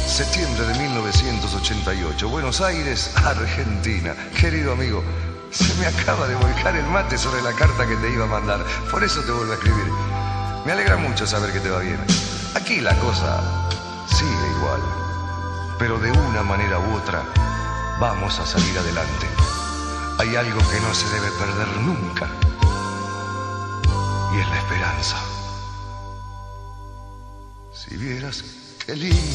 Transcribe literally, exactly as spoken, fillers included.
Septiembre de mil novecientos ochenta y ocho, Buenos Aires, Argentina. Querido amigo, se me acaba de volcar el mate sobre la carta que te iba a mandar. Por eso te vuelvo a escribir. Me alegra mucho saber que te va bien. Aquí la cosa sigue igual, pero de una manera u otra vamos a salir adelante. Hay algo que no se debe perder nunca, y es la esperanza. Si vieras qué lindo